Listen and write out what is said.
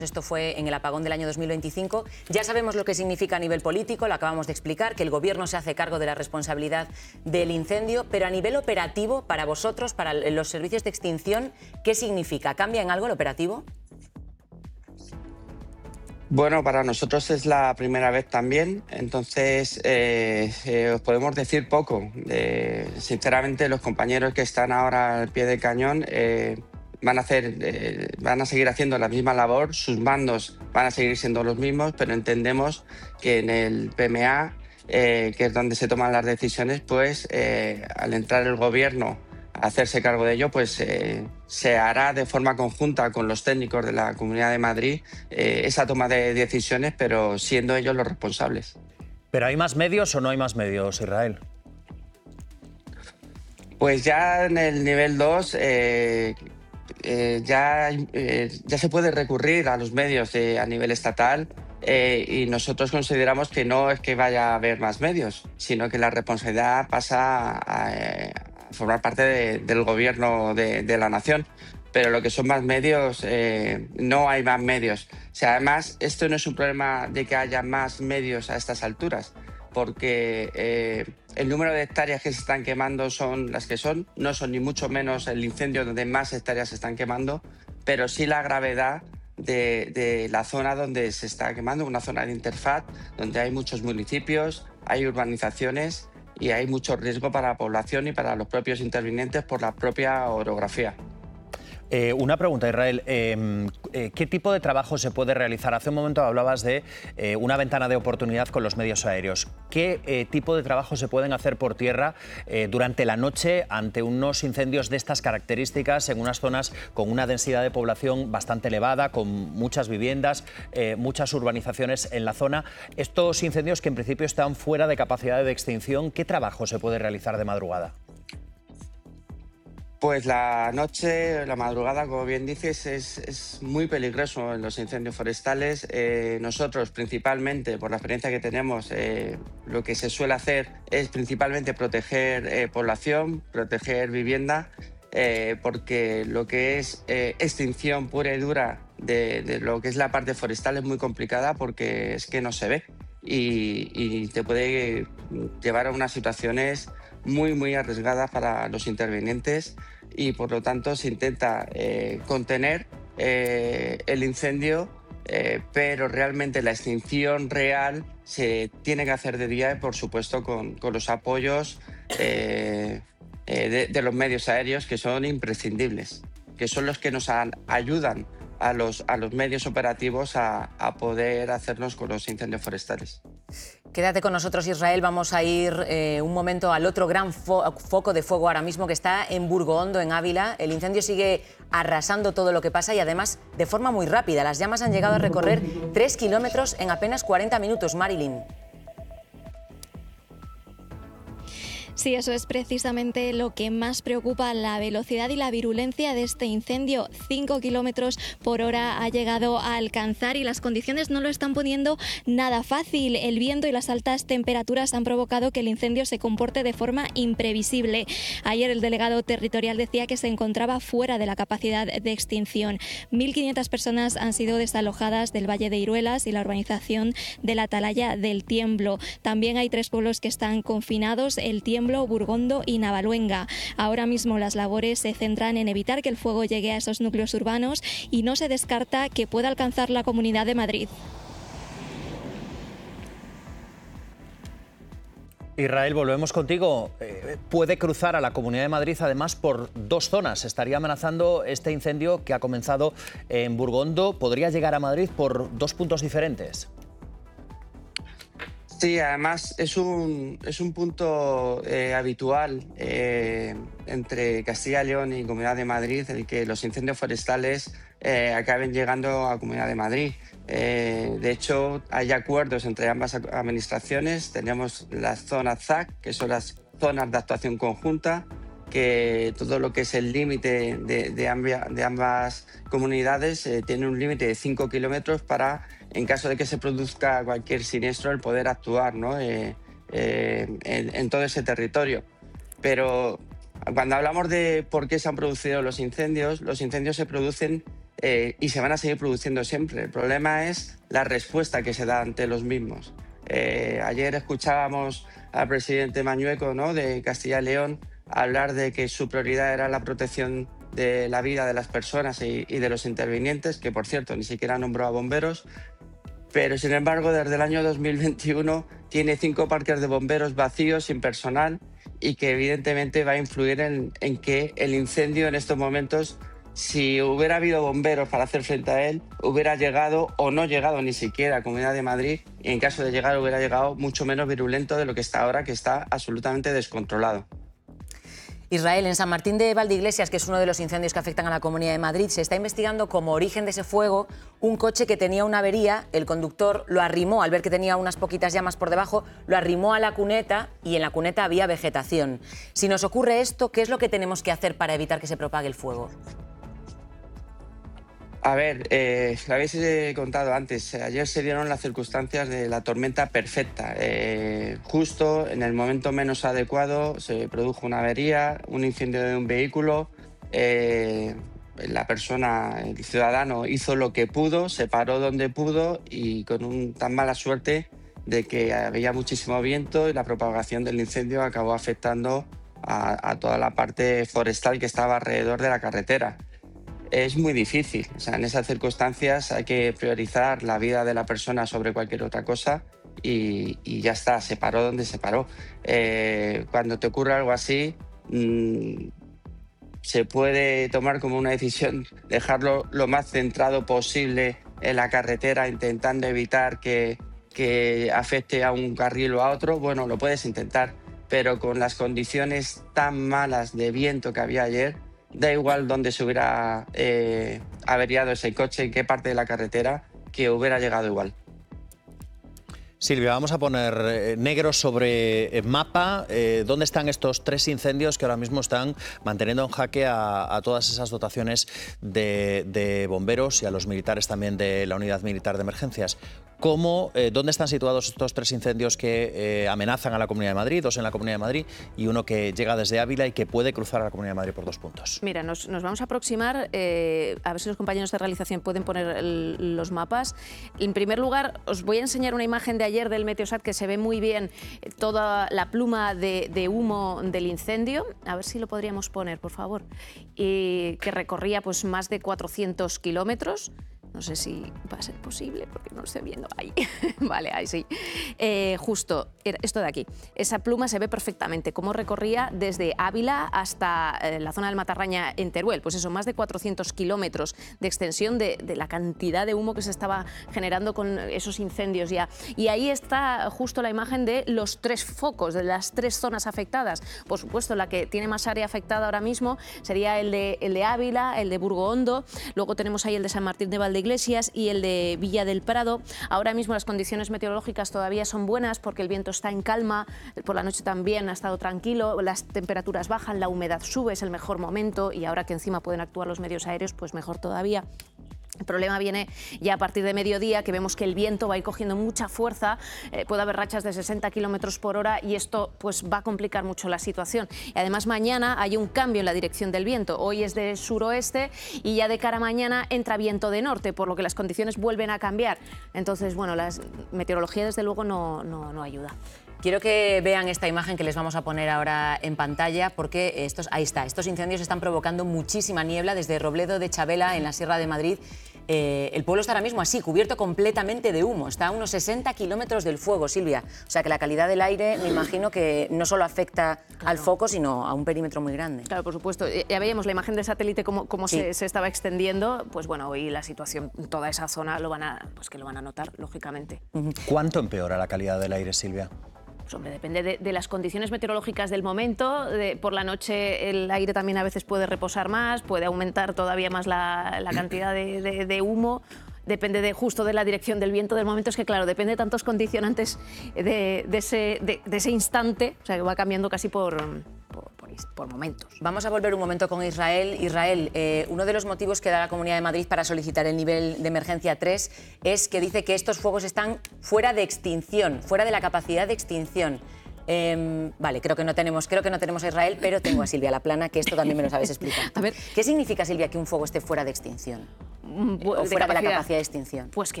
Esto fue en el apagón del año 2025. Ya sabemos lo que significa a nivel político, lo acabamos de explicar, que el Gobierno se hace cargo de la responsabilidad del incendio, pero a nivel operativo, para vosotros, para los servicios de extinción, ¿qué significa? ¿Cambia en algo el operativo? Bueno, para nosotros es la primera vez también, entonces os podemos decir poco. Sinceramente, los compañeros que están ahora al pie del cañón van a seguir haciendo la misma labor, sus mandos van a seguir siendo los mismos, pero entendemos que en el PMA, que es donde se toman las decisiones, pues al entrar el Gobierno a hacerse cargo de ello, pues se hará de forma conjunta con los técnicos de la Comunidad de Madrid esa toma de decisiones, pero siendo ellos los responsables. ¿Pero hay más medios o no hay más medios, Israel? Pues ya en el nivel 2 ya se puede recurrir a los medios a nivel estatal y nosotros consideramos que no es que vaya a haber más medios, sino que la responsabilidad pasa a formar parte del Gobierno de la nación. Pero lo que son más medios, no hay más medios. O sea, además, esto no es un problema de que haya más medios a estas alturas, porque el número de hectáreas que se están quemando son las que son, no son ni mucho menos el incendio donde más hectáreas se están quemando, pero sí la gravedad de la zona donde se está quemando, una zona de interfaz, donde hay muchos municipios, hay urbanizaciones y hay mucho riesgo para la población y para los propios intervinientes por la propia orografía. Una pregunta, Israel. ¿Qué tipo de trabajo se puede realizar? Hace un momento hablabas de una ventana de oportunidad con los medios aéreos. ¿Qué tipo de trabajo se pueden hacer por tierra durante la noche ante unos incendios de estas características en unas zonas con una densidad de población bastante elevada, con muchas viviendas, muchas urbanizaciones en la zona? Estos incendios que en principio están fuera de capacidad de extinción, ¿qué trabajo se puede realizar de madrugada? Pues la noche, la madrugada, como bien dices, es muy peligroso en los incendios forestales. Nosotros, principalmente, por la experiencia que tenemos, lo que se suele hacer es principalmente proteger población, proteger vivienda, porque lo que es extinción pura y dura de lo que es la parte forestal es muy complicada porque es que no se ve y te puede llevar a unas situaciones muy arriesgadas para los intervinientes y por lo tanto se intenta contener el incendio, pero realmente la extinción real se tiene que hacer de día y por supuesto con los apoyos de los medios aéreos que son imprescindibles, que son los que nos ayudan a los medios operativos a poder hacernos con los incendios forestales. Quédate con nosotros, Israel. Vamos a ir un momento al otro gran foco de fuego ahora mismo que está en Burgondo, en Ávila. El incendio sigue arrasando todo lo que pasa y además de forma muy rápida. Las llamas han llegado a recorrer 3 kilómetros en apenas 40 minutos. Marilyn. Sí, eso es precisamente lo que más preocupa, la velocidad y la virulencia de este incendio. 5 kilómetros por hora ha llegado a alcanzar y las condiciones no lo están poniendo nada fácil. El viento y las altas temperaturas han provocado que el incendio se comporte de forma imprevisible. Ayer el delegado territorial decía que se encontraba fuera de la capacidad de extinción. 1.500 personas han sido desalojadas del Valle de Iruelas y la urbanización de la Atalaya del Tiemblo. También hay 3 pueblos que están confinados: El Tiemblo, Burgondo y Navaluenga. Ahora mismo las labores se centran en evitar que el fuego llegue a esos núcleos urbanos y no se descarta que pueda alcanzar la Comunidad de Madrid. Israel, volvemos contigo. Puede cruzar a la Comunidad de Madrid además por 2 zonas. Estaría amenazando este incendio que ha comenzado en Burgondo. ¿Podría llegar a Madrid por 2 puntos diferentes? Sí, además es un punto habitual entre Castilla y León y Comunidad de Madrid el que los incendios forestales acaben llegando a Comunidad de Madrid. De hecho, hay acuerdos entre ambas administraciones. Tenemos las zonas ZAC, que son las zonas de actuación conjunta, que todo lo que es el límite de ambas comunidades tiene un límite de 5 kilómetros para, en caso de que se produzca cualquier siniestro, el poder actuar, ¿no? en todo ese territorio. Pero cuando hablamos de por qué se han producido los incendios se producen y se van a seguir produciendo siempre. El problema es la respuesta que se da ante los mismos. Ayer escuchábamos al presidente Mañueco, ¿no?, de Castilla y León, hablar de que su prioridad era la protección de la vida de las personas y de los intervinientes, que por cierto ni siquiera nombró a bomberos, pero sin embargo desde el año 2021 tiene 5 parques de bomberos vacíos, sin personal, y que evidentemente va a influir en que el incendio en estos momentos, si hubiera habido bomberos para hacer frente a él, hubiera llegado o no llegado ni siquiera a Comunidad de Madrid, y en caso de llegar hubiera llegado mucho menos virulento de lo que está ahora, que está absolutamente descontrolado. Israel, en San Martín de Valdeiglesias, que es uno de los incendios que afectan a la Comunidad de Madrid, se está investigando como origen de ese fuego un coche que tenía una avería. El conductor lo arrimó, al ver que tenía unas poquitas llamas por debajo, lo arrimó a la cuneta y en la cuneta había vegetación. Si nos ocurre esto, ¿qué es lo que tenemos que hacer para evitar que se propague el fuego? A ver, lo habéis contado antes, ayer se dieron las circunstancias de la tormenta perfecta. Justo en el momento menos adecuado se produjo una avería, un incendio de un vehículo. La persona, el ciudadano, hizo lo que pudo, se paró donde pudo y con tan mala suerte de que había muchísimo viento y la propagación del incendio acabó afectando a toda la parte forestal que estaba alrededor de la carretera. Es muy difícil, o sea, en esas circunstancias hay que priorizar la vida de la persona sobre cualquier otra cosa y ya está, se paró donde se paró. Cuando te ocurre algo así, se puede tomar como una decisión, dejarlo lo más centrado posible en la carretera, intentando evitar que afecte a un carril o a otro. Bueno, lo puedes intentar, pero con las condiciones tan malas de viento que había ayer, da igual dónde se hubiera averiado ese coche, en qué parte de la carretera, que hubiera llegado igual. Silvia, vamos a poner negro sobre mapa dónde están estos 3 incendios que ahora mismo están manteniendo en jaque a todas esas dotaciones de bomberos y a los militares también de la Unidad Militar de Emergencias. ¿Dónde están situados estos 3 incendios que amenazan a la Comunidad de Madrid, 2 en la Comunidad de Madrid y uno que llega desde Ávila y que puede cruzar a la Comunidad de Madrid por 2 puntos? Mira, nos vamos a aproximar, a ver si los compañeros de realización pueden poner los mapas. En primer lugar, os voy a enseñar una imagen de ayer del Meteosat que se ve muy bien toda la pluma de humo del incendio. A ver si lo podríamos poner, por favor. Y que recorría pues más de 400 kilómetros. No sé si va a ser posible porque no lo estoy viendo ahí. Vale, ahí sí. Justo, esto de aquí. Esa pluma se ve perfectamente cómo recorría desde Ávila hasta la zona del Matarraña en Teruel. Pues eso, más de 400 kilómetros de extensión de la cantidad de humo que se estaba generando con esos incendios ya. Y ahí está justo la imagen de los 3 focos, de las 3 zonas afectadas. Por supuesto, la que tiene más área afectada ahora mismo sería el de Ávila, el de Burgo Hondo. Luego tenemos ahí el de San Martín de Valdeiglesias y el de Villa del Prado. Ahora mismo las condiciones meteorológicas todavía son buenas porque el viento está en calma, por la noche también ha estado tranquilo, las temperaturas bajan, la humedad sube, es el mejor momento y ahora que encima pueden actuar los medios aéreos, pues mejor todavía. El problema viene ya a partir de mediodía, que vemos que el viento va a ir cogiendo mucha fuerza, puede haber rachas de 60 kilómetros por hora y esto pues, va a complicar mucho la situación. Y además mañana hay un cambio en la dirección del viento. Hoy es de suroeste y ya de cara a mañana entra viento de norte, por lo que las condiciones vuelven a cambiar. Entonces, bueno, la meteorología desde luego no ayuda. Quiero que vean esta imagen que les vamos a poner ahora en pantalla porque ahí está, estos incendios están provocando muchísima niebla desde Robledo de Chabela en la Sierra de Madrid. El pueblo está ahora mismo así, cubierto completamente de humo. Está a unos 60 kilómetros del fuego, Silvia. O sea que la calidad del aire, me imagino que no solo afecta al foco, sino a un perímetro muy grande. Claro, por supuesto. Ya veíamos la imagen de satélite cómo sí. se estaba extendiendo. Pues bueno, hoy la situación, toda esa zona lo van a notar, lógicamente. ¿Cuánto empeora la calidad del aire, Silvia? Pues hombre, depende de las condiciones meteorológicas del momento. Por la noche el aire también a veces puede reposar más, puede aumentar todavía más la cantidad de humo. Depende justo de la dirección del viento del momento. Es que, claro, depende de tantos condicionantes de ese instante, o sea, que va cambiando casi por momentos. Vamos a volver un momento con Israel. Israel, uno de los motivos que da la Comunidad de Madrid para solicitar el nivel de emergencia 3 es que dice que estos fuegos están fuera de extinción, fuera de la capacidad de extinción. Vale, creo que no tenemos a Israel, pero tengo a Silvia Laplana, que esto también me lo sabes explicar. A ver. ¿Qué significa, Silvia, que un fuego esté fuera de extinción? O fuera de la capacidad de extinción. Pues